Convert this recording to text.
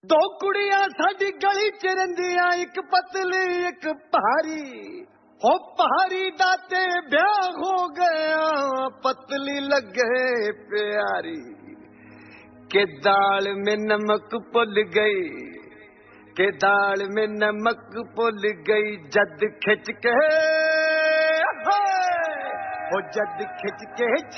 दो कुड़ियां साडी गली च रहिंदियां, एक पतली एक भारी। हो भारी दाते ब्याह हो गया, पतली लगे प्यारी। के दाल में नमक पुल गई, के दाल में नमक पुल गई, जद खिंच के हो जद खिंच के